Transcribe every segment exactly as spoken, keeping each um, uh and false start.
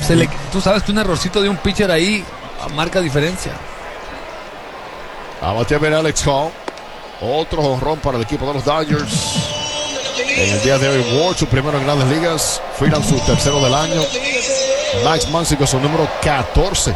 Se le, tú sabes que un errorcito de un pitcher ahí marca diferencia. Vamos a ver a Alex Hall. Otro jonrón para el equipo de los Dodgers. En el día de hoy, Ward, su primero en Grandes Ligas. Freeland, su tercero del año. Max Muncy con su número catorce.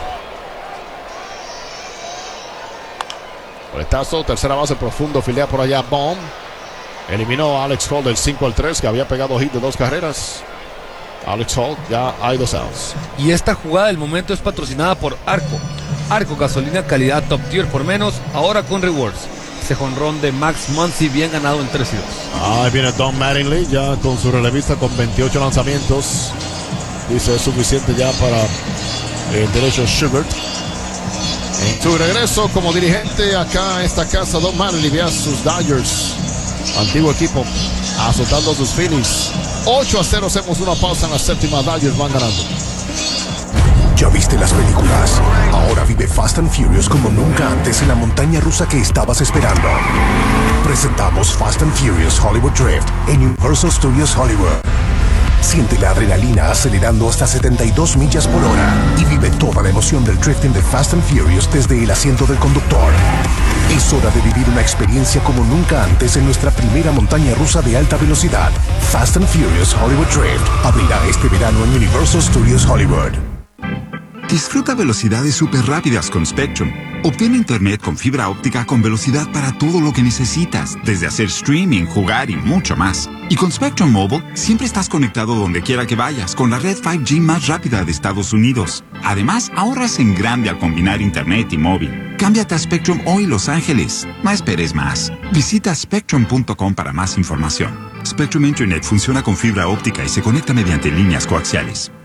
Boletazo, tercera base profundo, filea por allá Baum. Eliminó a Alex Hall del cinco al tres, que había pegado hit de dos carreras. Alex Hall, ya hay dos outs. Y esta jugada del momento es patrocinada por Arco. Arco, gasolina calidad top tier por menos, ahora con rewards. Ese jonrón de Max Muncy bien ganado en tres y dos. Ahí viene Don Mattingly ya con su relevista con veintiocho lanzamientos. Dice es suficiente ya para el derecho Schubert. En su regreso como dirigente acá en esta casa, Don Mattingly ve a sus Dodgers, antiguo equipo, azotando a sus Phillies. ocho a cero, hacemos una pausa en la séptima. Dodgers van ganando. ¿Ya viste las películas? Ahora vive Fast and Furious como nunca antes en la montaña rusa que estabas esperando. Presentamos Fast and Furious Hollywood Drift en Universal Studios Hollywood. Siente la adrenalina acelerando hasta setenta y dos millas por hora y vive toda la emoción del drifting de Fast and Furious desde el asiento del conductor. Es hora de vivir una experiencia como nunca antes en nuestra primera montaña rusa de alta velocidad. Fast and Furious Hollywood Drift abrirá este verano en Universal Studios Hollywood. Disfruta velocidades súper rápidas con Spectrum. Obtén internet con fibra óptica con velocidad para todo lo que necesitas, desde hacer streaming, jugar y mucho más. Y con Spectrum Mobile, siempre estás conectado donde quiera que vayas, con la red cinco G más rápida de Estados Unidos. Además, ahorras en grande al combinar internet y móvil. Cámbiate a Spectrum hoy, Los Ángeles. No esperes más. Visita spectrum punto com para más información. Spectrum Internet funciona con fibra óptica y se conecta mediante líneas coaxiales.